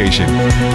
Association.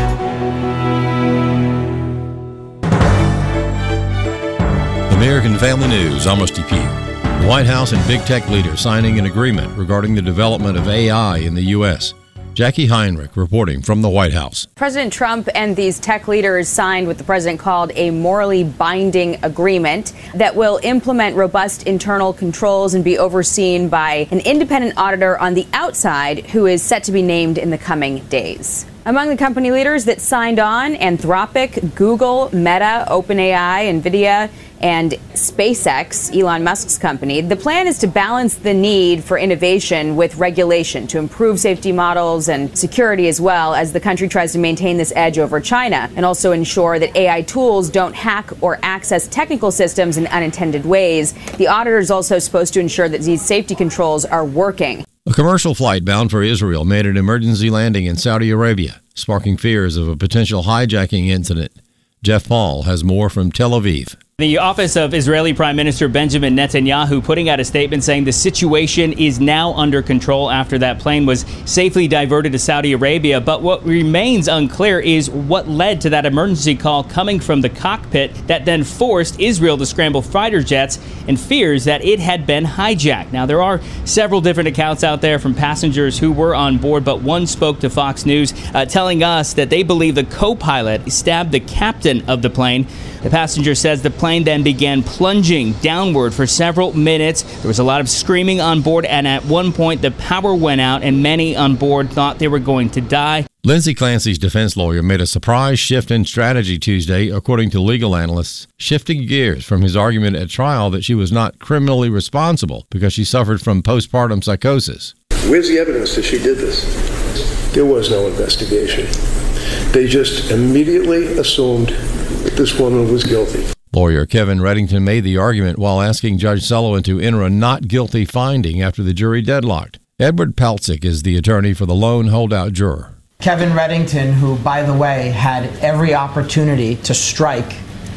American Family News, Amos Depew. The White House and big tech leaders signing an agreement regarding the development of AI in the U.S. Jackie Heinrich reporting from the White House. President Trump and these tech leaders signed what the president called a morally binding agreement that will implement robust internal controls and be overseen by an independent auditor on the outside who is set to be named in the coming days. Among the company leaders that signed on, Anthropic, Google, Meta, OpenAI, NVIDIA, and SpaceX, Elon Musk's company. The plan is to balance the need for innovation with regulation to improve safety models and security, as well as the country tries to maintain this edge over China and also ensure that AI tools don't hack or access technical systems in unintended ways. The auditor is also supposed to ensure that these safety controls are working. A commercial flight bound for Israel made an emergency landing in Saudi Arabia, sparking fears of a potential hijacking incident. Jeff Paul has more from Tel Aviv. The office of Israeli Prime Minister Benjamin Netanyahu putting out a statement saying the situation is now under control after that plane was safely diverted to Saudi Arabia. But what remains unclear is what led to that emergency call coming from the cockpit that then forced Israel to scramble fighter jets and fears that it had been hijacked. Now, there are several different accounts out there from passengers who were on board, but one spoke to Fox News telling us that they believe the co-pilot stabbed the captain of the plane. The passenger says the plane then began plunging downward for several minutes. There was a lot of screaming on board, and at one point the power went out and many on board thought they were going to die. Lindsay Clancy's defense lawyer made a surprise shift in strategy Tuesday, according to legal analysts, shifting gears from his argument at trial that she was not criminally responsible because she suffered from postpartum psychosis. Where's the evidence that she did this? There was no investigation. They just immediately assumed that this woman was guilty. Lawyer Kevin Reddington made the argument while asking Judge Sullivan to enter a not guilty finding after the jury deadlocked. Edward Paltzik is the attorney for the lone holdout juror. Kevin Reddington, who, by the way, had every opportunity to strike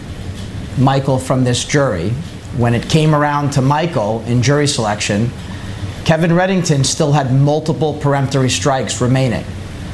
Michael from this jury, when it came around to Michael in jury selection, Kevin Reddington still had multiple peremptory strikes remaining.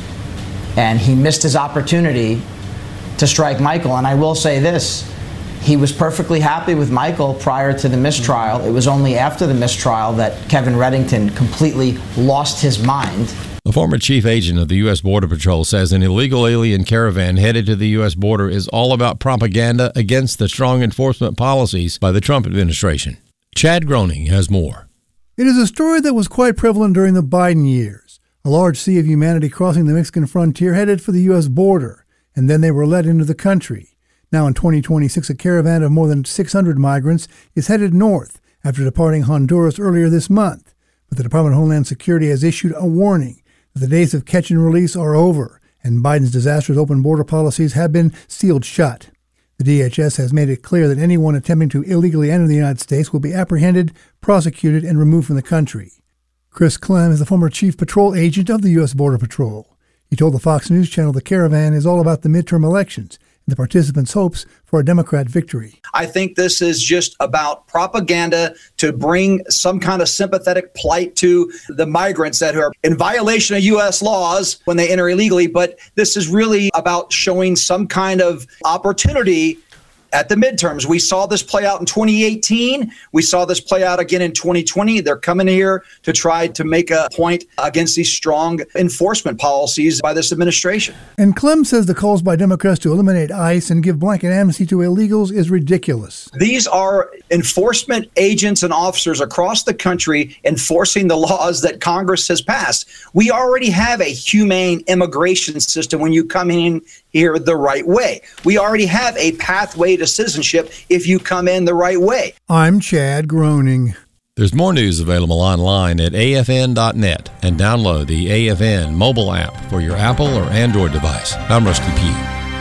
And he missed his opportunity to strike Michael. And I will say this, he was perfectly happy with Michael prior to the mistrial. It was only after the mistrial that Kevin Reddington completely lost his mind. A former chief agent of the U.S. Border Patrol says an illegal alien caravan headed to the U.S. border is all about propaganda against the strong enforcement policies by the Trump administration. Chad Groening has more. It is a story that was quite prevalent during the Biden years. A large sea of humanity crossing the Mexican frontier headed for the U.S. border, and then they were let into the country. Now in 2026, a caravan of more than 600 migrants is headed north after departing Honduras earlier this month. But the Department of Homeland Security has issued a warning that the days of catch and release are over, and Biden's disastrous open border policies have been sealed shut. The DHS has made it clear that anyone attempting to illegally enter the United States will be apprehended, prosecuted, and removed from the country. Chris Clem is the former chief patrol agent of the U.S. Border Patrol. He told the Fox News Channel the caravan is all about the midterm elections and the participants' hopes for a Democrat victory. I think this is just about propaganda to bring some kind of sympathetic plight to the migrants that are in violation of U.S. laws when they enter illegally. But this is really about showing some kind of opportunity at the midterms. We saw this play out in 2018. We saw this play out again in 2020. They're coming here to try to make a point against these strong enforcement policies by this administration. And Clem says the calls by Democrats to eliminate ICE and give blanket amnesty to illegals is ridiculous. These are enforcement agents and officers across the country enforcing the laws that Congress has passed. We already have a humane immigration system when you come in here the right way. We already have a pathway to citizenship if you come in the right way. I'm Chad Groening. There's more news available online at afn.net and download the AFN mobile app for your Apple or Android device. I'm Rusty Pugh.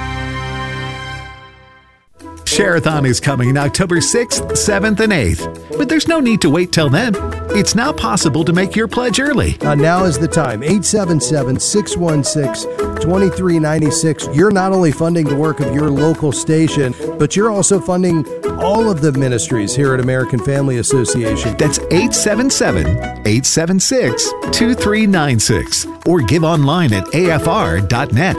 Share-a-thon is coming October 6th, 7th, and 8th. But there's no need to wait till then. It's now possible to make your pledge early. Now is the time. 877-616-2396. You're not only funding the work of your local station, but you're also funding all of the ministries here at American Family Association. That's 877-876-2396. Or give online at afr.net.